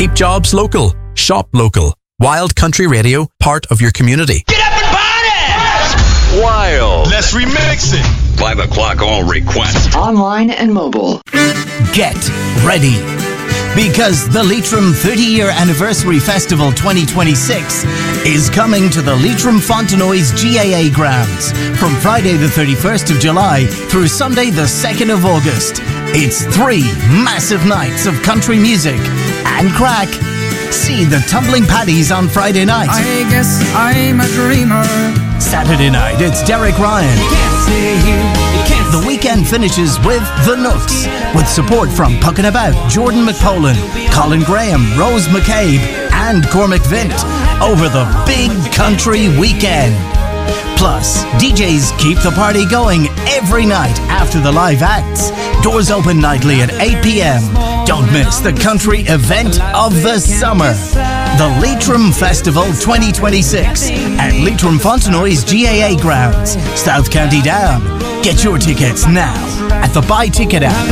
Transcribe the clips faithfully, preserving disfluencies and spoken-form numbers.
Keep jobs local. Shop local. Wild Country Radio, part of your community. Get up and party! Wild. Let's remix it. Five o'clock all requests. Online and mobile. Get ready. Because the Leitrim thirty-year Anniversary Festival twenty twenty-six is coming to the Leitrim Fontenoy's G A A grounds from Friday the thirty-first of July through Sunday the second of August. It's three massive nights of country music and crack. See the Tumbling Paddies on Friday night. I guess I'm a dreamer. Saturday night, it's Derek Ryan. The weekend finishes with The Nooks, with support from Puckin' About, Jordan McPolan, Colin Graham, Rose McCabe, and Cormac Vint over the big country weekend. Plus, D Js keep the party going every night after the live acts. Doors open nightly at eight p.m. Don't miss the country event of the summer. The Leitrim Festival twenty twenty-six at Leitrim Fontenoy's G A A grounds, South County Down. Get your tickets now at the Buy Ticket app.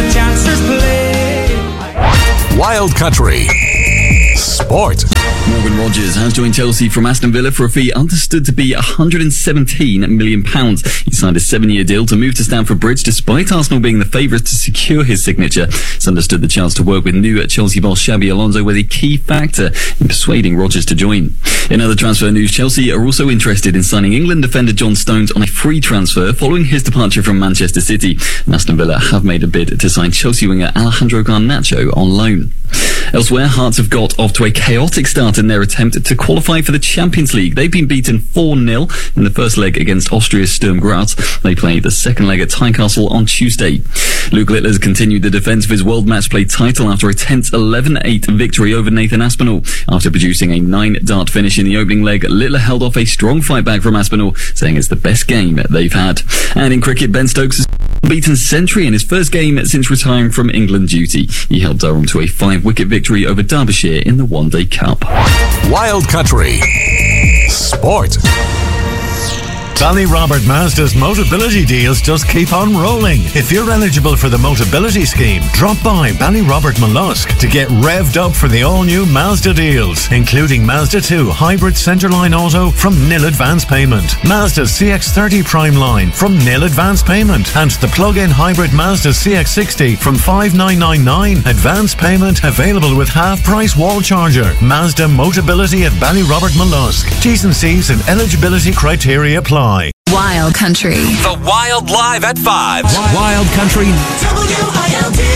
Wild Country Sport. Morgan Rogers has joined Chelsea from Aston Villa for a fee understood to be one hundred seventeen million pounds. He signed a seven-year deal to move to Stamford Bridge despite Arsenal being the favourites to secure his signature. It's understood the chance to work with new Chelsea boss Xabi Alonso was a key factor in persuading Rogers to join. In other transfer news, Chelsea are also interested in signing England defender John Stones on a free transfer following his departure from Manchester City. And Aston Villa have made a bid to sign Chelsea winger Alejandro Garnacho on loan. Elsewhere, Hearts have got off to a chaotic start in their attempt to qualify for the Champions League. They've been beaten four nil in the first leg against Austria's Sturm Graz. They play the second leg at Tynecastle on Tuesday. Luke Littler's continued the defence of his World Match Play title after a tense eleven eight victory over Nathan Aspinall. After producing a nine-dart finish in the opening leg, Littler held off a strong fight back from Aspinall, saying it's the best game they've had. And in cricket, Ben Stokes has beaten century in his first game since retiring from England duty. He helped Durham to a five-wicket victory over Derbyshire in the One Day Cup. Wild Country Sport. Ballyrobert Mazda's Motability deals just keep on rolling. If you're eligible for the Motability scheme, drop by Ballyrobert Mollusk to get revved up for the all-new Mazda deals, including Mazda two Hybrid Centerline Auto from nil advance payment, Mazda C X thirty Prime Line from nil advance payment, and the plug-in hybrid Mazda C X sixty from five thousand nine hundred ninety-nine advance payment available with half-price wall charger. Mazda Motability at Ballyrobert Mollusk. T's and C's and eligibility criteria apply. Wild Country. The Wild Live at five. Wild Country. W I L D.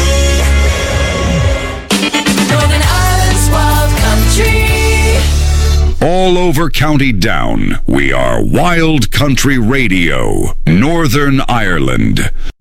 Northern Ireland's Wild Country. All over County Down, we are Wild Country Radio, Northern Ireland.